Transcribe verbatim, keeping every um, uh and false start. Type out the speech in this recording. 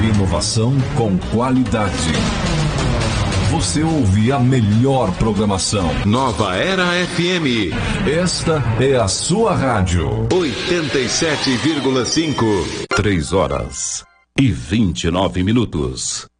Inovação com qualidade. Você ouve a melhor programação. Nova Era F M. Esta é a sua rádio. oitenta e sete vírgula cinco. Três horas e vinte e nove minutos.